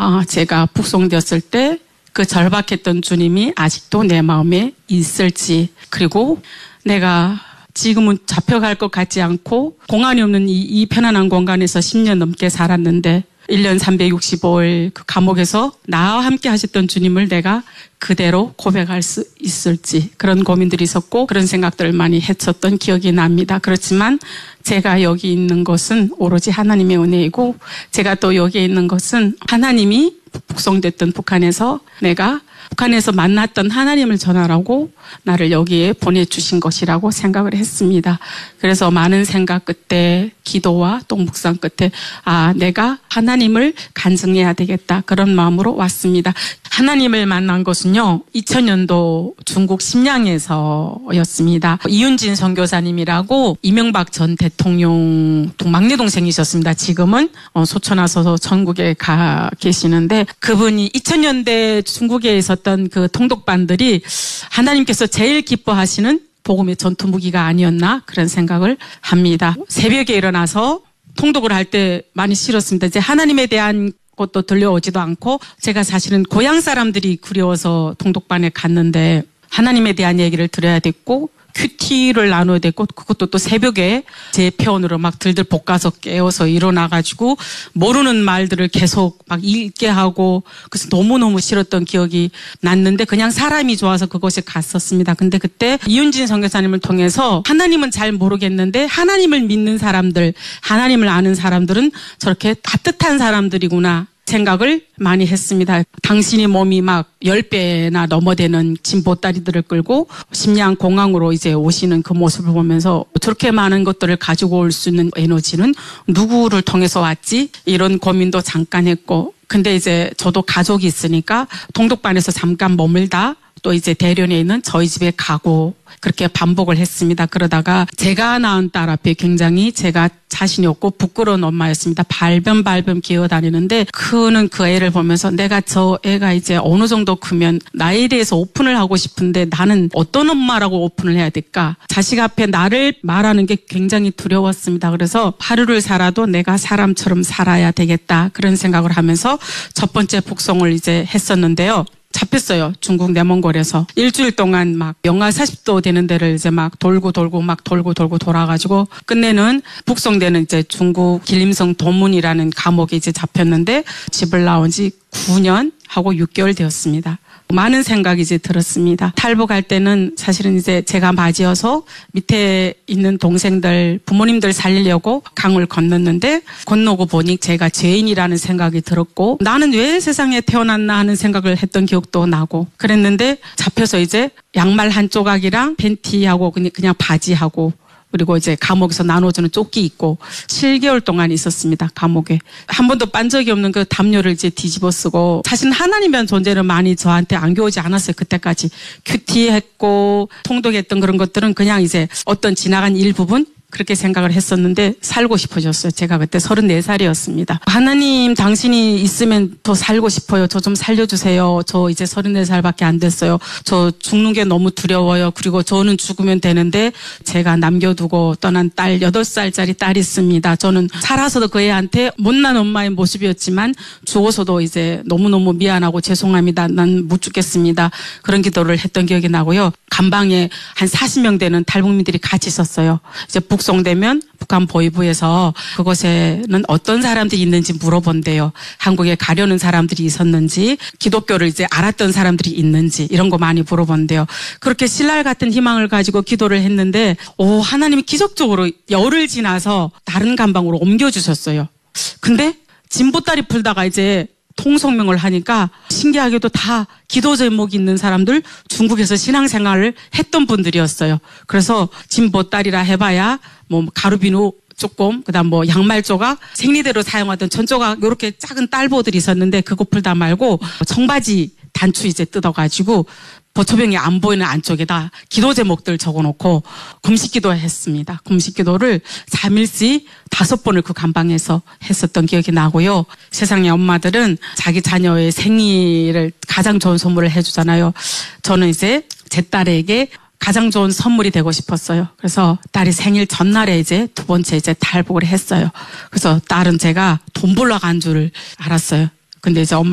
제가 북송되었을 때 그 절박했던 주님이 아직도 내 마음에 있을지, 그리고 내가 지금은 잡혀갈 것 같지 않고 공간이 없는 이 편안한 공간에서 10년 넘게 살았는데 1년 365일 그 감옥에서 나와 함께 하셨던 주님을 내가 그대로 고백할 수 있을지, 그런 고민들이 있었고 그런 생각들을 많이 했었던 기억이 납니다. 그렇지만 제가 여기 있는 것은 오로지 하나님의 은혜이고, 제가 또 여기에 있는 것은 하나님이 북송됐던 북한에서 내가 북한에서 만났던 하나님을 전하라고 나를 여기에 보내주신 것이라고 생각을 했습니다. 그래서 많은 생각 끝에, 기도와 또 묵상 끝에 내가 하나님을 간증해야 되겠다, 그런 마음으로 왔습니다. 하나님을 만난 것은요 2000년도 중국 심양에서였습니다. 이윤진 선교사님이라고 이명박 전 대통령 막내 동생이셨습니다. 지금은 소천 와서 전국에 가 계시는데, 그분이 2000년대 중국에 있었던 그 통독반들이 하나님께서 제일 기뻐하시는 복음의 전투 무기가 아니었나, 그런 생각을 합니다. 새벽에 일어나서 통독을 할 때 많이 싫었습니다. 이제 하나님에 대한 것도 들려오지도 않고, 제가 사실은 고향 사람들이 그리워서 통독반에 갔는데 하나님에 대한 얘기를 들어야 됐고 큐티를 나눠야 됐고, 그것도 또 새벽에 제 편으로 막 들들 볶아서 깨워서 일어나가지고 모르는 말들을 계속 막 읽게 하고, 그래서 너무너무 싫었던 기억이 났는데 그냥 사람이 좋아서 그곳에 갔었습니다. 근데 그때 이윤진 선교사님을 통해서 하나님은 잘 모르겠는데 하나님을 믿는 사람들, 하나님을 아는 사람들은 저렇게 따뜻한 사람들이구나 생각을 많이 했습니다. 당신이 몸이 막 10배나 넘어되는 진보다리들을 끌고 심양 공항으로 이제 오시는 그 모습을 보면서 저렇게 많은 것들을 가지고 올 수 있는 에너지는 누구를 통해서 왔지? 이런 고민도 잠깐 했고, 근데 이제 저도 가족이 있으니까 동독반에서 잠깐 머물다 또 이제 대련에 있는 저희 집에 가고, 그렇게 반복을 했습니다. 그러다가 제가 낳은 딸 앞에 굉장히 제가 자신이 없고 부끄러운 엄마였습니다. 발변 기어다니는데 그는 그 애를 보면서 내가 저 애가 이제 어느 정도 크면 나에 대해서 오픈을 하고 싶은데 나는 어떤 엄마라고 오픈을 해야 될까? 자식 앞에 나를 말하는 게 굉장히 두려웠습니다. 그래서 하루를 살아도 내가 사람처럼 살아야 되겠다, 그런 생각을 하면서 첫 번째 북송을 이제 했었는데요. 잡혔어요. 중국 내몽골에서. 일주일 동안 막 영하 40도 되는 데를 이제 막 돌고 돌아가지고 끝내는 북송되는 이제 중국 길림성 도문이라는 감옥에 이제 잡혔는데 집을 나온 지 9년 하고 6개월 되었습니다. 많은 생각이 이제 들었습니다. 탈북할 때는 사실은 이제 제가 맞이어서 밑에 있는 동생들, 부모님들 살리려고 강을 건넜는데 건너고 보니 제가 죄인이라는 생각이 들었고, 나는 왜 세상에 태어났나 하는 생각을 했던 기억도 나고 그랬는데, 잡혀서 이제 양말 한 조각이랑 팬티하고 그냥 바지하고 그리고 이제 감옥에서 나눠주는 조끼 입고 7개월 동안 있었습니다. 감옥에. 한 번도 빤 적이 없는 그 담요를 이제 뒤집어 쓰고, 사실 하나님이라는 존재는 많이 저한테 안겨오지 않았어요. 그때까지. 큐티했고 통독했던 그런 것들은 그냥 이제 어떤 지나간 일부분, 그렇게 생각을 했었는데 살고 싶어졌어요. 제가 그때 34살이었습니다. 하나님, 당신이 있으면 더 살고 싶어요. 저 좀 살려주세요. 저 이제 34살밖에 안 됐어요. 저 죽는 게 너무 두려워요. 그리고 저는 죽으면 되는데 제가 남겨두고 떠난 딸, 8살짜리 딸이 있습니다. 저는 살아서도 그 애한테 못난 엄마의 모습이었지만 죽어서도 이제 너무너무 미안하고 죄송합니다. 난 못 죽겠습니다. 그런 기도를 했던 기억이 나고요. 감방에 한 40명 되는 탈북민들이 같이 있었어요. 이제 북송되면 북한 보위부에서 그곳에는 어떤 사람들이 있는지 물어본대요. 한국에 가려는 사람들이 있었는지, 기독교를 이제 알았던 사람들이 있는지, 이런 거 많이 물어본대요. 그렇게 신랄 같은 희망을 가지고 기도를 했는데 하나님이 기적적으로 열흘 지나서 다른 감방으로 옮겨주셨어요. 근데 진보다리 풀다가 이제 통성명을 하니까 신기하게도 다 기도 제목이 있는 사람들, 중국에서 신앙생활을 했던 분들이었어요. 그래서 진보딸이라 해봐야 뭐 가루비누 조금, 그다음 뭐 양말 조각, 생리대로 사용하던 전조각 이렇게 작은 딸보들이 있었는데 그거 풀다 말고 청바지 단추 이제 뜯어가지고 보초병이 안 보이는 안쪽에다 기도 제목들 적어놓고 금식기도 했습니다. 금식기도를 3일씩 5번을 그 감방에서 했었던 기억이 나고요. 세상의 엄마들은 자기 자녀의 생일을 가장 좋은 선물을 해주잖아요. 저는 이제 제 딸에게 가장 좋은 선물이 되고 싶었어요. 그래서 딸이 생일 전날에 이제 두 번째 이제 탈북을 했어요. 그래서 딸은 제가 돈 벌러 간 줄 알았어요. 근데 이제 엄마